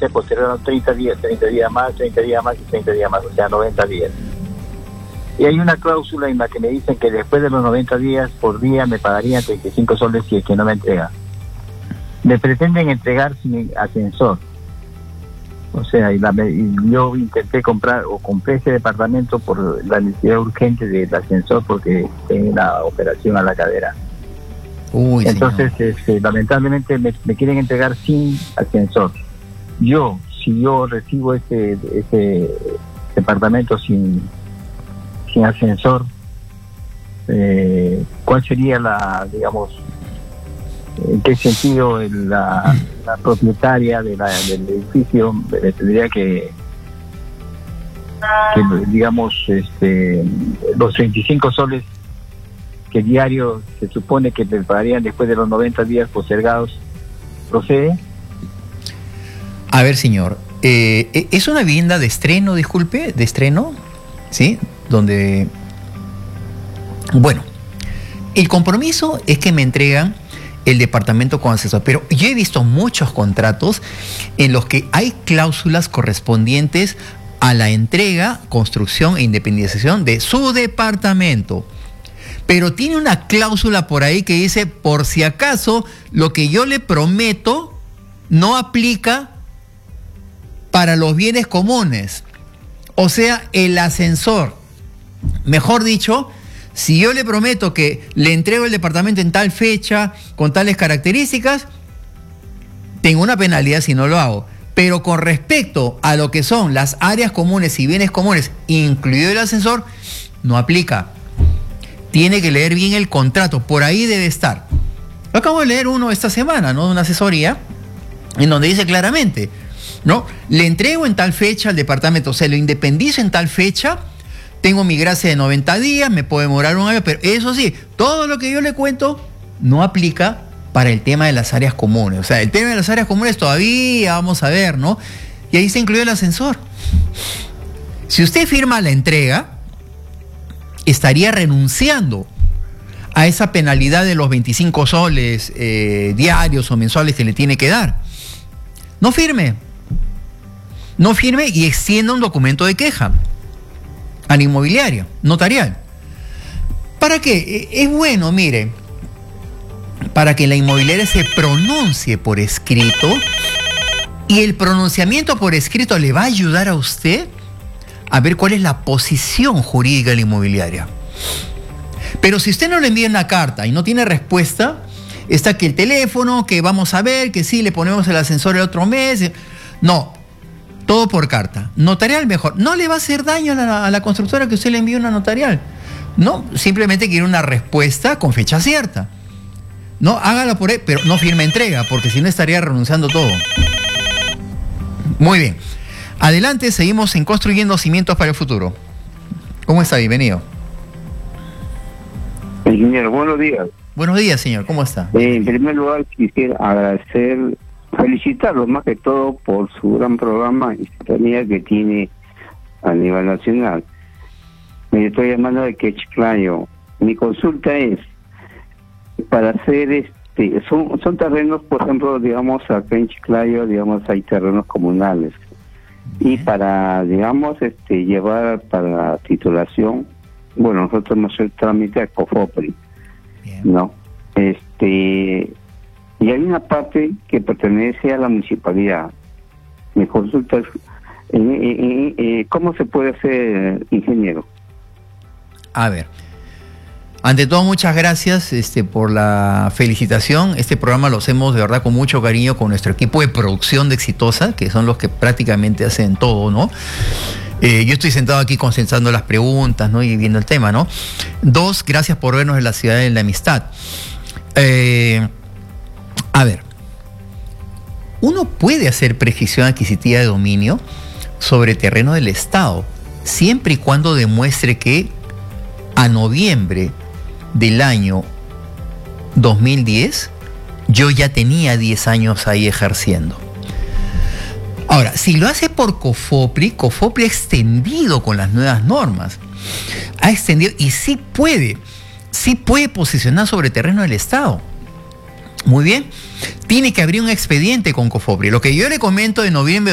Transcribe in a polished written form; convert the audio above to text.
se postergaron 30 días más, 30 días más y 30 días más, o sea, 90 días. Y hay una cláusula en la que me dicen que después de los 90 días por día me pagarían 35 soles si es que no me entrega. Me pretenden entregar sin ascensor. O sea, y yo intenté compré ese departamento por la necesidad urgente del ascensor porque tengo una operación a la cadera. Uy, entonces, lamentablemente me quieren entregar sin ascensor. Si yo recibo ese departamento sin ascensor, ¿cuál sería en qué sentido la propietaria del edificio me tendría que los 35 soles que diario se supone que me pagarían después de los 90 días postergados, procede? A ver, señor, ¿es una vivienda de estreno, disculpe, de estreno? ¿Sí? Donde... Bueno, el compromiso es que me entregan el departamento con ascensor, pero yo he visto muchos contratos en los que hay cláusulas correspondientes a la entrega, construcción e independización de su departamento. Pero tiene una cláusula por ahí que dice, por si acaso, lo que yo le prometo no aplica para los bienes comunes. O sea, el ascensor. Mejor dicho, si yo le prometo que le entrego el departamento en tal fecha, con tales características, tengo una penalidad si no lo hago. Pero con respecto a lo que son las áreas comunes y bienes comunes, incluido el ascensor, no aplica. Tiene que leer bien el contrato, por ahí debe estar. Yo acabo de leer uno esta semana, ¿no? De una asesoría, en donde dice claramente, ¿no? Le entrego en tal fecha al departamento, se lo independizo en tal fecha, tengo mi gracia de 90 días, me puede demorar un año, pero eso sí, todo lo que yo le cuento no aplica para el tema de las áreas comunes. O sea, el tema de las áreas comunes todavía vamos a ver, ¿no? Y ahí se incluye el ascensor. Si usted firma la entrega, estaría renunciando a esa penalidad de los 25 soles diarios o mensuales que le tiene que dar. No firme. No firme y extienda un documento de queja a la inmobiliaria, notarial. ¿Para qué? Es bueno, mire, para que la inmobiliaria se pronuncie por escrito, y el pronunciamiento por escrito le va a ayudar a usted a ver cuál es la posición jurídica de la inmobiliaria. Pero si usted no le envía una carta y no tiene respuesta, está aquí el teléfono, que vamos a ver, que sí, le ponemos el ascensor el otro mes. No, todo por carta. Notarial mejor. No le va a hacer daño a la constructora que usted le envíe una notarial. No, simplemente quiere una respuesta con fecha cierta. No, hágala por él, pero no firme entrega, porque si no estaría renunciando todo. Muy bien. Adelante, seguimos en Construyendo Cimientos para el Futuro. ¿Cómo está? Bienvenido. Ingeniero, buenos días. Buenos días, señor. ¿Cómo está? En primer lugar, quisiera felicitarlos más que todo por su gran programa y sintonía que tiene a nivel nacional. Me estoy llamando de Quechiclayo. Mi consulta es para hacer son terrenos, por ejemplo, digamos, acá en Chiclayo, digamos, hay terrenos comunales. Y para, digamos, llevar para la titulación, bueno, nosotros hemos hecho el trámite a COFOPRI, ¿no? Y hay una parte que pertenece a la municipalidad. Mi consulta es, ¿cómo se puede hacer, ingeniero? A ver, ante todo, muchas gracias por la felicitación. Este programa lo hacemos de verdad con mucho cariño con nuestro equipo de producción de Exitosa, que son los que prácticamente hacen todo, ¿no? Yo estoy sentado aquí concentrando las preguntas, ¿no? Y viendo el tema, ¿no? Dos, gracias por vernos en la ciudad de la amistad. A ver, uno puede hacer prescripción adquisitiva de dominio sobre terreno del Estado, siempre y cuando demuestre que a noviembre del año 2010 yo ya tenía 10 años ahí ejerciendo. Ahora, si lo hace por COFOPRI ha extendido con las nuevas normas, ha extendido y sí puede posicionar sobre terreno del Estado. Muy bien, tiene que abrir un expediente con COFOPRI. Lo que yo le comento de noviembre